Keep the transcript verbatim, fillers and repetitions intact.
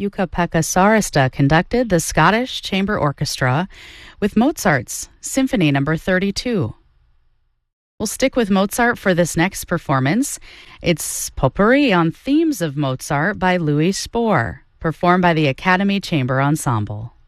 Jukka-Pekka Saarista conducted the Scottish Chamber Orchestra with Mozart's Symphony Number thirty-two. We'll stick with Mozart for this next performance. It's Potpourri on Themes of Mozart by Louis Spohr, performed by the Academy Chamber Ensemble.